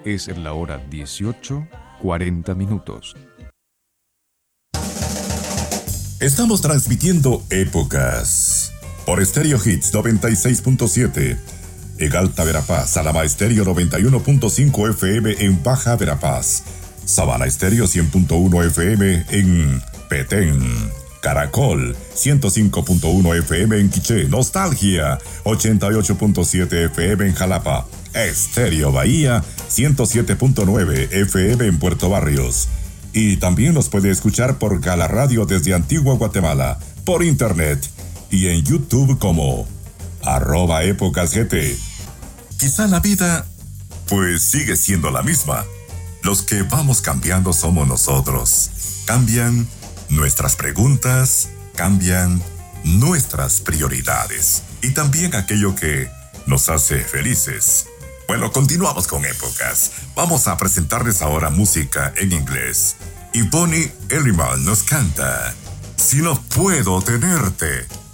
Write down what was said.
Es la hora 18:40. Estamos transmitiendo Épocas por Stereo Hits 96.7 en Alta Verapaz, Salama Estéreo 91.5 FM en Baja Verapaz, Sabana Estéreo 100.1 FM en Petén, Caracol 105.1 FM en Quiché, Nostalgia 88.7 FM en Jalapa, Estéreo Bahía 107.9 FM en Puerto Barrios. Y también nos puede escuchar por Gala Radio desde Antigua Guatemala, por internet y en YouTube como @épocasgt. Quizá la vida, pues sigue siendo la misma. Los que vamos cambiando somos nosotros. Cambian nuestras preguntas, cambian nuestras prioridades y también aquello que nos hace felices. Bueno, continuamos con Épocas. Vamos a presentarles ahora música en inglés. Y Bonnie Elliman nos canta Si no puedo tenerte.